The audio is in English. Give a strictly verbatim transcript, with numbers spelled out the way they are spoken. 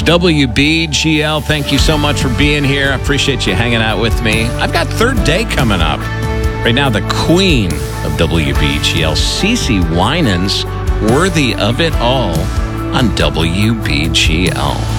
W B G L, thank you so much for being here. I appreciate you hanging out with me. I've got third day coming up. Right now, the queen of W B G L, CeCe Winans, Worthy of It All on W B G L.